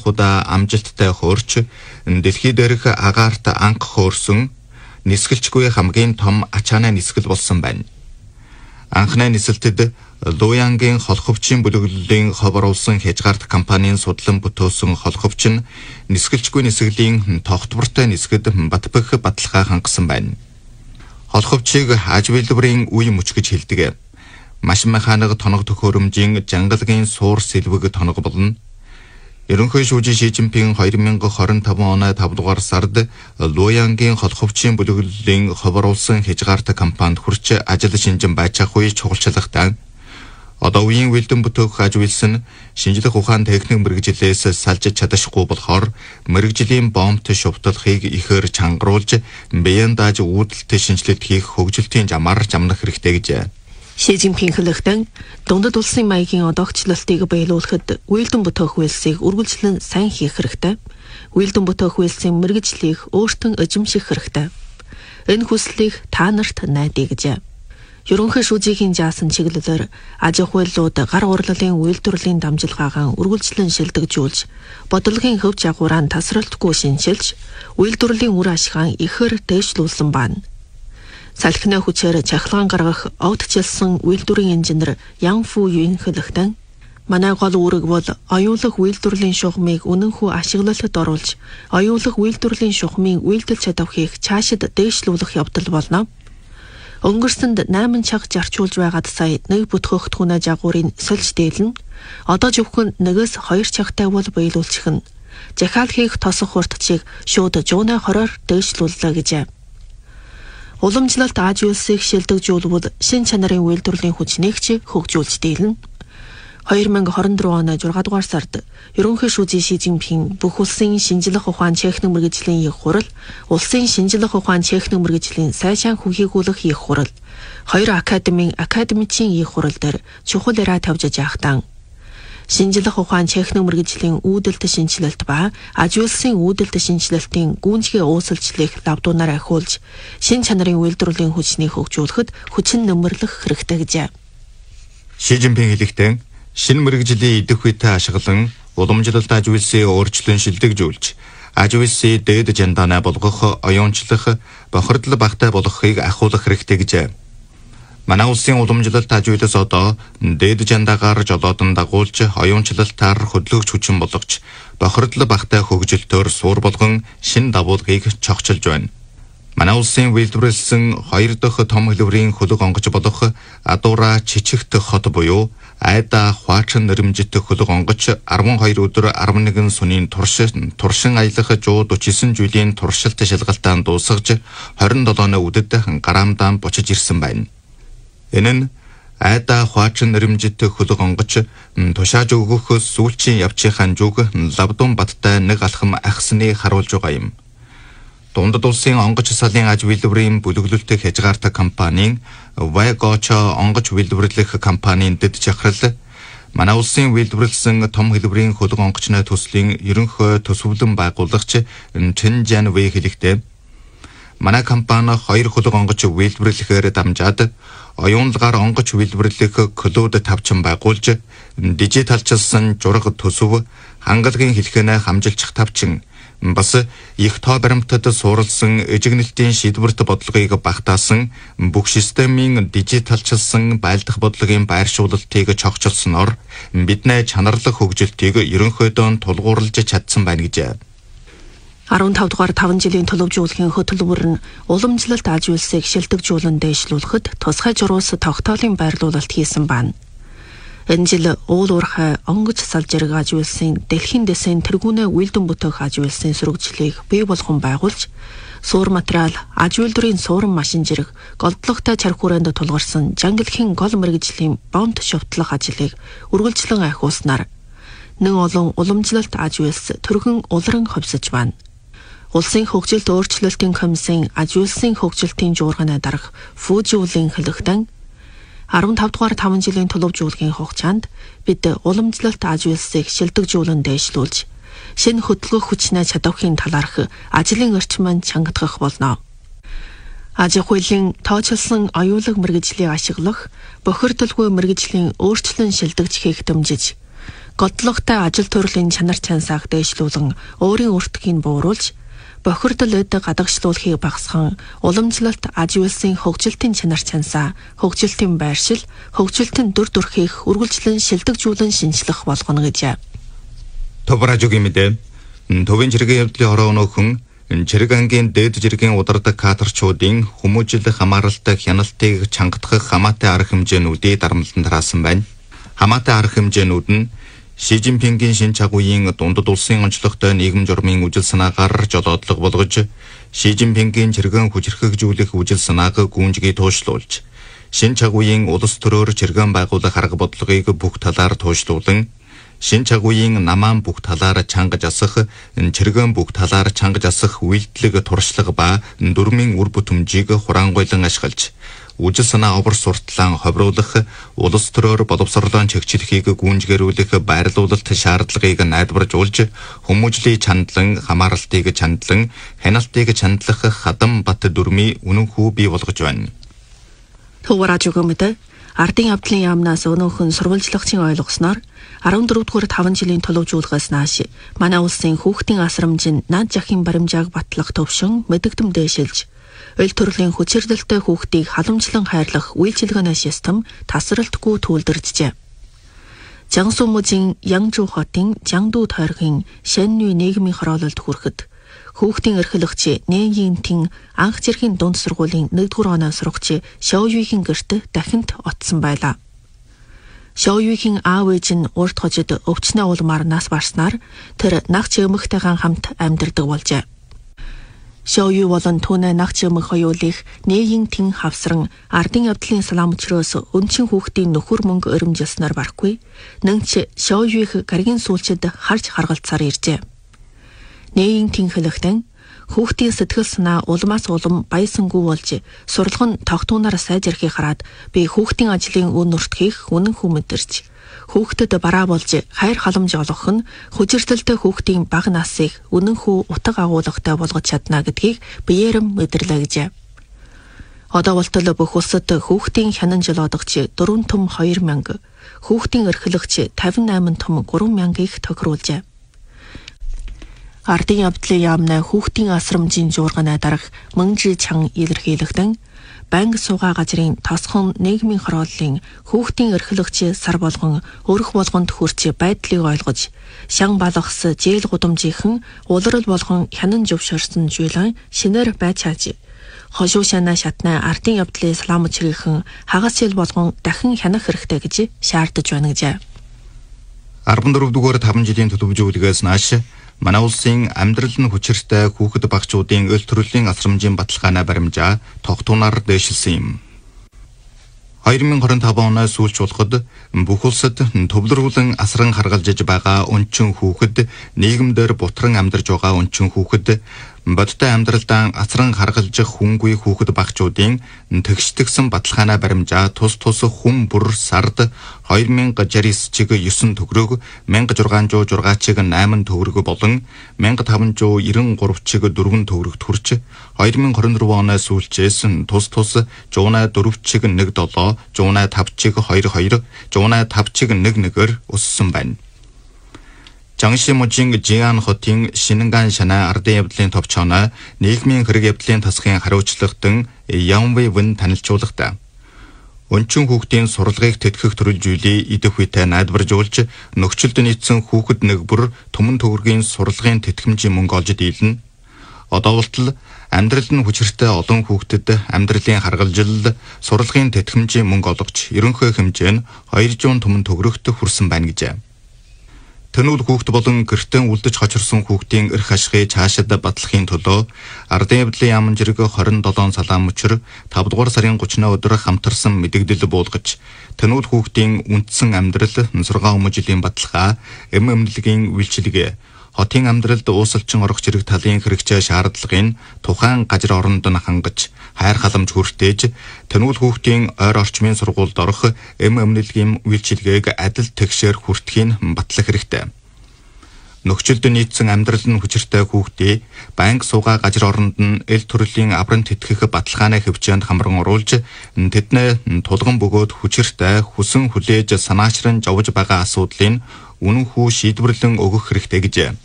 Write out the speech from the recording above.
удаа амжилттай хөөрч дэлхий дээрх агаарт анх хөөрсөн нисгэлчгүй хамгийн том ачааны нисгэл болсон байна. Анхны нисэлтэд Луянгийн холховчийн бүлэглэлийн ховоруулсан хязгаарт компанийн судлан бүтөөсөн холховч нь нисгэлчгүй нисгэлийн тогтвортой нисгэд батбэх баталгаа хангасан байна. Холховчийг аж үйлдвэрийн үе мөч гэж хэлдэг. Машин механик тоног төхөөрөмжийн жангалагын суур сэлвэг тоног болно. Ерөнхий шүүжин Ши Жинпин 2025 оны 5 дугаар сард Луянгийн холховчийн бүлэглэлийн ховоруулсан хязгаарт компанид хүрч ажил шинжин байцаах үе чухалчлагтай. Одоо үеийн үйлдэн бүтээх аж үйлс нь шинжлэх ухаан техник мэрэгжлээс салж чадахгүй болохоор мэрэгжлийн бомбт шувталхыг ихээр чангаруулж биеийн дааж үүдэлт шинжилэлт хийх хөгжилтийн замаар замнах хэрэгтэй гэж. Ши Жинпин хэлэхдээ дундад улсын маягийн одоогчлолтыг биелүүлэхэд үйлдэн бүтээх үйлсийг үргэлжлэн сайн хийх хэрэгтэй. Үйлдэн бүтээх үйлсийн мэрэгжлийг өөртөө эзэмших хэрэгтэй. Энэ хүслийг та нарт найдаа гэж. Ерөнхий шүүжийн жаасан чиглэлээр аж ахуйлууд гар урлалын үйлдвэрлэлийн дамжлагаагаа үргэлжлэн шилдэгжүүлж, бодлогын хөв жагуураа тасралтгүй шинжилж, үйлдвэрлэлийн үр ашгаа ихээр дээшлүүлсэн байна. Салхины хүчээр чахалгаан гаргах огтчилсан үйлдвэрийн инженер Ян Фу Юн хэлэхдээ манай гол үүрэг бол оюулах үйлдвэрлэлийн шугамыг үнэнхүү ашиглалтад оруулж, оюулах үйлдвэрлэлийн шугамын үйлдэл чадварыг цаашид дээшлүүлэх явдал болно. Өнгөрсөнд 8 чаг зарчуулж байгаад сая нэг бүтгэгдэхүүнээ жагуурын сольж дээлнэ. Одоо зөвхөн 1-2 чагтай бол биелүүлчих нь. Захиал хийх тосох хурдчийг шууд 120-оор дээшлүүллээ гэж. Уламжлалт аж үйлсийг шилдэгжүүлбэл шин чанарын үйлдвэрлэлийн хүчнийг хөгжүүлж дийлнэ. 2024 оны 6 дугаар сард ерөнхий шүүжин Ши Жинпин бүх улсын шинжлэх ухаан техник мэргэжлийн их хурал, улсын шинжлэх ухаан техник мэргэжлийн сайшаан хүхийгүүлэх их хурал, 2 академийн академичийн их хурал дээр чухал яриа тавьж яахтан шинжлэх ухаан техник мэргэжлийн үүдэлт шинжилэлт ба аж үйлсийн үүдэлт шинжилэлтийн гүйцэтгэх уусалчлалыг лавдуунаар ахиулж, шин чанарын үйлдвэрлэлийн хүчнийг хөгжүүлэхэд хүчин нэмэрлэх хэрэгтэй гэж. Ши Жинпин хэлэхдээ шинэ мэрэгжлийн идэх үетэй ашиглан уламжлалт аж үйлсийг өөрчлөн шилдэгжүүлж, аж үйлсийг дээд жандаанаа болгох, оюунчлах, бохирдол багтай болгохыг ахиулах хэрэгтэй гэж. Манай улсын уламжлалт аж үйлс одоо дээд жандаагаар жолоодон дагуулж, оюунчлалтаар хөдөлгөгч хүчин болгож, бохирдол багтай хөгжилтөөр суур болгон шинэ давуулгыг чогчилж байна. Манай улсын үйлдвэрлэсэн 2 дахь том хэлбэрийн хөлөг онгоц болох Адуура Чичигт хот буюу Айда Хваачин нэрмжит хөлөг онгоц 12 өдөр 11 сүнийн туршин аялах 149 жилийн туршилт шалгалтаа дуусгаж 27-ны үдэд гараамдаан бочиж ирсэн байна. Энэ нь Айда Хваачин нэрмжит хөлөг онгоц тушааж өгөх сүүлчийн явчихын зүг лавдун баттай нэг алхам ахсныг харуулж байгаа юм. Дундад улсын онгоц салын аж үйлдвэрийн бүлэглэлт хязгаарт компанийн Вайгочо онгоц үйлдвэрлэх компанийн дэд чахрал манай улсын үйлдвэрлэсэн том хэлбэрийн хөлөг онгоцны төслийн ерөнхий төсвөлэн байгуулагч Чэн Жан Вэй хэлэхдээ манай компани 2 хөлөг онгоц үйлдвэрлэхээр дамжаад оюунлагаар онгоц үйлдвэрлэх клуб тавчин байгуулж дижиталчилсан жураг төсөв хангалагын хэлхэнэ хамжилчих тавчин бас их тоо баримтад суурилсан эжигнэлтийн шийдвэрт бодлогыг багтаасан бүх системийн дижиталчилсан байлдах бодлогын байршуулалтыг чогчилсноор бидний чанарлах хөгжилтийг ерөнхийдөө тулгуурлаж чадсан байна гэж. 15 дугаар 5 жилийн төлөвжүүлэхийн хөтөлбөр нь уламжлалт аж үйлсийг шилдэгжүүлэн дээшлүүлэхэд тусгай журуус тогтоолын байрлуулалт хийсэн байна. Энэ жил уул уурхай онгоц салжирэг аж үйлсийн дэлхийн дэсэн тэргүүнээ үйлдэн бүтээх аж үйлсийн сургажлыг бий болгон байгуулж, суур материал, аж үйлдвэрийн суурин машин зэрэг голдлоготой чарх хүрээнд тулгарсан жангалхийн гол мэргэжлийн бомб шувтлах ажлыг үргэлжлэн ахиулснаар нэг олон уламжлалт аж үйлс төрхөн улиран ховсож байна. Улсын хөгжилт өөрчлөлтийн комиссийн аж үйлсийн хөгжилтийн жуурганы дарга Фужиулийн хэлэхдээ 15 дугаар 5 жилийн төлөвжүүлгийн хугацаанд бид уламжлалт аж үйлсийг шилдэгжүүлэн дээшлүүлж, шинэ хөдөлгөх хүчний чадварын талаарх ажлын орчмыг чангадах болно. Аж ахуйлын тооцоолсон оюулаг мэргэжлийг ашиглах, бохирдолгүй мэргэжлийн өөрчлөн шилдэгжихийг дэмжиж, Годлогтой ажил төрлийн чанар чансааг дээшлүүлэн өөрийн өртгийг бууруулж, бохирдол эд гадагшлуулахыг багасган, уламжлалт аж үйлсийн хөгжилтийн чанар чансаа, хөгжилтийн байршил, хөгжилтийн дүр төрхийг үргэлжлэн шилдэгжүүлэн шинжлэх болгоно гэжээ. Товражугийн мэдээ. Төвийн зэргийн явдлын хороо өнөөхөн Чирэг ангийн дээд жиргийн удардаг катерчуудын хүмүүжил хамааралтай хяналтыг чангадах хамаатай арга хэмжээнүүдийг дарамтлан тараасан байна. Хамаатай арга хэмжээнүүд нь Ши Жинпингийн шинэ чагуугийн дундад улсын онцлогтой нийгэм журмын үжил санаагаар жолоодлого болгож, Ши Жинпингийн чиргэн хүчрхэгжүүлэх үжил санааг гүнжгий туушлуулж, шинэ чагуугийн улс төрөөр чиргэн байгуулах арга бодлогыг бүх талаар туушлуулан, шинэ чагуугийн намаан бүх талаар чангаж асах, чиргэн бүх талаар чангаж асах үйлдэлэг туршлага ба дүрмийн үр бүтэмжийг хураангуйлан ашиглаж, үжил санаа овор сурталаан ховруулах, улс төрөөр боловсролон чигчлэхийг гүнжгэрүүлэх байрлуулалт шаардлагыг найдваржуулж, хүмүүжлийн чандлан, хамааралтыг чандлан, хяналтыг чандлах хадам бат дүрмийн үнэн хүү бий болгож байна. Төвражугмэд ардын явдлын яамнаас өнөөхөн сурвалжлагчийн ойлгосноор 14-р 5 жилийн төлөвжүүлгээс нааш манай улсын хүүхдийн асрамжийн наад жахын баримжааг батлах төвшин мэдэгдэм дээшилж, өл төрлийн хүчирдэлтэй хүүхдийг халамжлан хайрлах үйлчилгээний систем тасралтгүй түүлдэржжээ. Жансу мужийн Янжу хотын Жангду тойргийн Шэннүй нийгмийн хороололд хүрэхэд хүүхдийн эрхлэгч Нэйин Тин анх жирхийн дунд сургуулийн 1-р оноо сурагч Шоуюигийн гэрт дахинд отсон байлаа. Шоуюигийн аав ээж нь урт хожид өвчнөө улмаар нас барснаар тэр нагч эмэгтэйгэн хамт амьдардаг болжээ. Шоуюи болон түүний нагч эмэг хоёулыг Нэйин Тин хавсран ардын явдлын салам өчрөөс өнчин хүүхдийн нөхөр мөнгө өрөмжилснээр барахгүй, нэнч Шоуюиг гаригийн сүүлчид харж харгалцаар иржээ. Нэйин Тин хэлэхдээ хүүхдийн сэтгэл санаа улмаас улам баясангүй болж, сурлагын тогтуунаар сайжрахыг хараад би хүүхдийн ажлын үн нуртгийг үнэн хүү мэдэрч, хүүхдэд бараа болж хайр халамж олгох нь хүчирдэлтэй хүүхдийн бага насыг үнэн хүү утга агуулгатай болгож чадна гэдгийг биеэрэм мэдэрлээ гэжээ. Одоо болтол бүх улсад хүүхдийн хянан жолоодогч 4 том 2000, хүүхдийн эрхлэгч 58 том 3000-ыг тохируулжээ. Ардын явдлын яамнаа хүүхдийн асрамжийн жуурганы дарах Мөнжи Чан илэрхийлэгдэн банк суугаа газрын тосхон нийгмийн хорооллын хүүхдийн эрхлэгч сар болгон өрх болгонд хүрч байдлыг ойлгож, шан балгас жээл гудамжийнхэн улирал болгон хянан зөвшөөрсөн жуулан шинээр байж чааж, хошуу шанаа шатнаа ардын явдлын салам өчрийнхэн хагас жил болгон дахин хянах хэрэгтэй гэж шаардаж байна гэжээ. 14-р 5 жилийн төлөвжүүлгээс нааш манай улсын амьдрал нь хүчиртэй хүүхэд багчуудын өл төрлийн асрамжийн баталгааны баримжаа тогтуунаар дээшилсэн юм. 2025 оноос сүүлч болгоод бүх улсад төвлөрүүлэн асран харгалзаж байгаа өнчин хүүхэд, нийгэмдэр бутран амьдарч байгаа өнчин хүүхэд, бодтой амьдралдаа асран харгалзах хүнгүй хүүхэд багчуудын тэгштгсэн баталгааны баримжаа тус хүн бүр сард 2069 чиг 9 төгрөг, 1606 чиг 8 төгрөг болон 1593 чиг 4 төгрөг төрж, 2024 оноос сүүлчээс тус 104 чиг 17, 105 чиг 22, 105 чиг 11-ээр өссөн байна. Жангши мужийн Жиан хотын Шинэнган шанаа ардын явдлын товчооноо нийгмийн хэрэг явдлын тасгын хариуцлагатан Янвэ Вэн танилцуулгатай. Өнчин хүүхдийн сурлагыг тэтгэх төрөл зүйлийг идэх үедээ найдваржуулж, нөхцөлд нийцсэн хүүхэд нэг бүр түмэн төгрөгийн сурлагын тэтгэмжийн мөнгө олж дийлнэ. Одоо болтол амьдрал нь хүчиртэй олон хүүхдэд амьдралын харгалзал, сурлагын тэтгэмжийн мөнгө олгож, ерөнхий хэмжээ нь 200 түмэн төгрөгт хүрсэн байна гэжээ. Тэнүүл хүүхд болон гэртэн үлдэж хочирсон хүүхдийн эрх ашигыг цаашид батлахын төлөө ардын явдлын яамн жирэг 27 салаам өчр 5 дугаар сарын 30-ны өдөр хамтарсан мэдэгдэл буулгаж, тэнүүл хүүхдийн үндсэн амьдрал, сургаан хүмүүжлийн баталгаа, эмнэлгийн үйлчилгээ, хотын амьдралд уусалчин орох зэрэг талын хэрэгцээ шаардлагын тухайн газар оронд нь хангаж, хайр халамж хүртээж, тэнүүл хүүхдийн ойр орчмын сургуульд орох эмнэлгийн үйлчилгээг адил тэгшээр хүртэхийн батлах хэрэгтэй. Нөхцөлд нийцсэн амьдрал нь хүчиртэй хүүхдийг банк суугаа газар оронд нь эл төрлийн авран тэтгэх баталгааны хэмжээнд хамран оруулж, тэдний тулган бөгөөд хүчиртэй хүсэн хүлээж санаачран жовж байгаа асуудлын үнэнхүү шийдвэрлэн өгөх хэрэгтэй гэжээ.